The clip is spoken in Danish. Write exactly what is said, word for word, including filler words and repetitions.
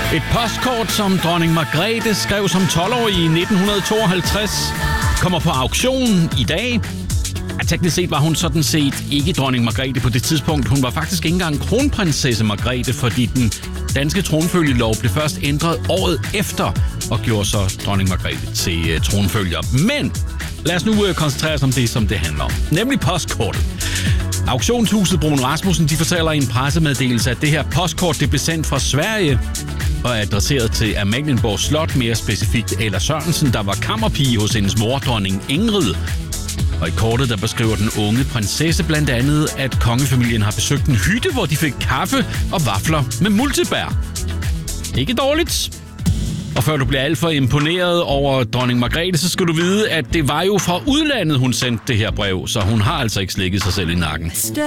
Et postkort, som dronning Margrethe skrev som tolv-årig i nitten tooghalvtreds, kommer på auktion i dag. Ja, teknisk set var hun sådan set ikke dronning Margrethe på det tidspunkt. Hun var faktisk ikke engang kronprinsesse Margrethe, fordi den danske tronfølgelov blev først ændret året efter og gjorde så dronning Margrethe til uh, tronfølger. Men lad os nu uh, koncentrere os om det, som det handler om. Nemlig postkortet. Auktionshuset Bruun Rasmussen, de fortæller i en pressemeddelelse, at det her postkort det blev sendt fra Sverige og er adresseret til Amalienborg Slot, mere specifikt Ella Sørensen, der var kammerpige hos hendes mor, dronning Ingrid. Og i kortet der beskriver den unge prinsesse blandt andet, at kongefamilien har besøgt en hytte, hvor de fik kaffe og vafler med multibær. Ikke dårligt. Og før du bliver alt for imponeret over dronning Margrethe, så skal du vide, at det var jo fra udlandet, hun sendte det her brev, så hun har altså ikke slikket sig selv i nakken.